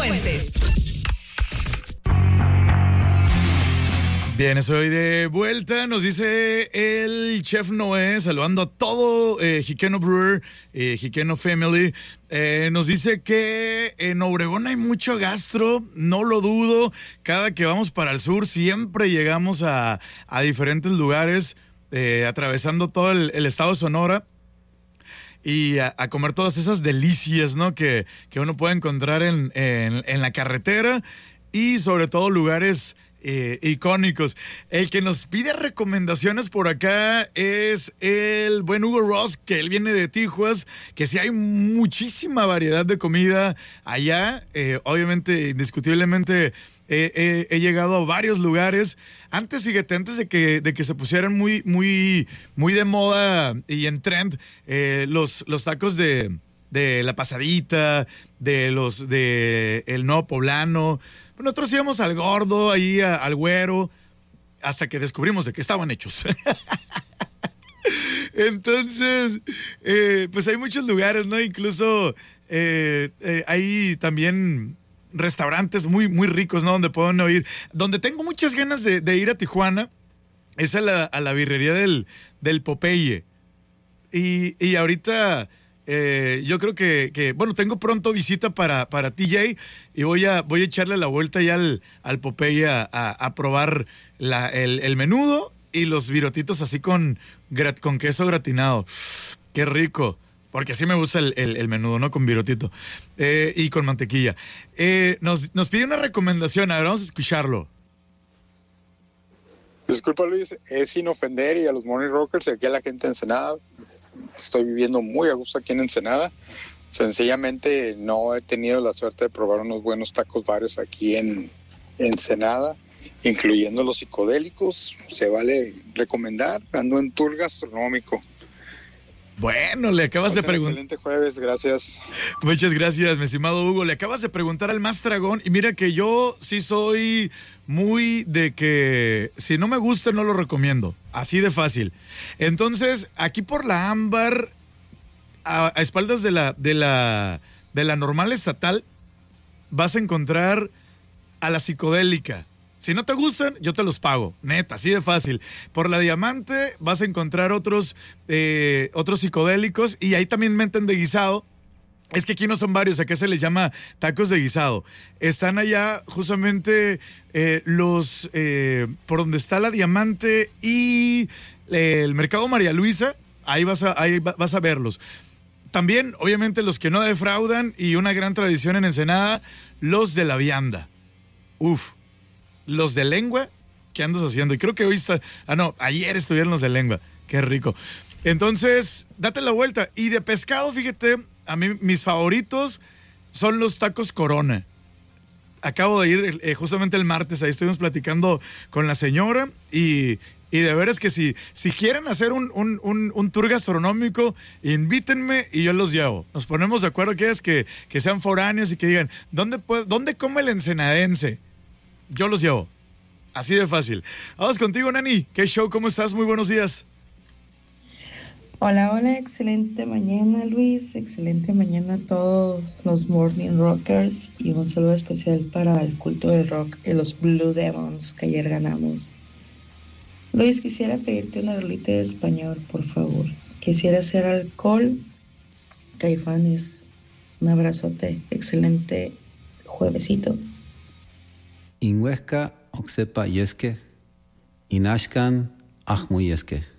Cifuentes. Bien, estoy de vuelta. Nos dice el Chef Noé, saludando a todo Jiqueno Brewer, Jiqueno Family. Nos dice que en Obregón hay mucho gastro, no lo dudo. Cada que vamos para el sur siempre llegamos a diferentes lugares, atravesando todo el estado de Sonora. Y a comer todas esas delicias, ¿no? Que uno puede encontrar en la carretera y sobre todo lugares icónicos. El que nos pide recomendaciones por acá es el buen Hugo Ross, que él viene de Tijuas, que sí hay muchísima variedad de comida allá. Obviamente, indiscutiblemente, he llegado a varios lugares. Antes, fíjate, antes de que se pusieran muy de moda y en trend los tacos de la Pasadita, de el Nuevo Poblano. Nosotros íbamos al Gordo, ahí al Güero, hasta que descubrimos de qué estaban hechos. Entonces, pues hay muchos lugares, ¿no? Incluso hay también restaurantes muy ricos, ¿no? Donde pueden ir. Donde tengo muchas ganas de ir a Tijuana es a la birrería del Popeye. Y ahorita yo creo que bueno, tengo pronto visita para TJ y voy a echarle la vuelta ya al Popeye a probar el menudo y los virotitos así con queso gratinado. Qué rico. Porque así me gusta el menudo, ¿no? Con virotito. Y con mantequilla. Nos pide una recomendación. A ver, vamos a escucharlo. Disculpa, Luis, es sin ofender y a los Morning Rockers y aquí a la gente de Ensenada. Estoy viviendo muy a gusto aquí en Ensenada. Sencillamente no he tenido la suerte de probar unos buenos tacos varios aquí en Ensenada, incluyendo los psicodélicos. Se vale recomendar. Ando en tour gastronómico. Bueno, le acabas de preguntar. Excelente jueves, gracias. Muchas gracias, mi estimado Hugo. Le acabas de preguntar al Más Dragón y mira que yo sí soy muy de que si no me gusta no lo recomiendo. Así de fácil. Entonces, aquí por la Ámbar, a espaldas de la normal estatal, vas a encontrar a la psicodélica. Si no te gustan, yo te los pago, neta, así de fácil. Por la Diamante vas a encontrar otros psicodélicos y ahí también meten de guisado. Es que aquí no son varios, acá se les llama tacos de guisado. Están allá justamente por donde está la Diamante y el Mercado María Luisa, ahí vas a verlos. También, obviamente, los que no defraudan y una gran tradición en Ensenada, los de la vianda. Uf. Los de lengua, ¿qué andas haciendo? Y creo que hoy ayer estuvieron los de lengua. Qué rico. Entonces, date la vuelta. Y de pescado, fíjate, a mí mis favoritos son los tacos Corona. Acabo de ir justamente el martes, ahí estuvimos platicando con la señora y de veras que si quieren hacer un tour gastronómico, invítenme y yo los llevo. Nos ponemos de acuerdo que sean foráneos y que digan, ¿dónde come el ensenadense? Yo los llevo. Así de fácil. Vamos contigo, Nani. ¿Qué show? ¿Cómo estás? Muy buenos días. Hola, excelente mañana, Luis. Excelente mañana a todos los Morning Rockers y un saludo especial para el culto del rock y los Blue Demons que ayer ganamos. Luis, quisiera pedirte una rolita de español, por favor. Quisiera hacer Alcohol, Caifanes. Un abrazote. Excelente juevesito. In Huesca, Oxepa Yesque, Inashkan, Ahmu Yesque.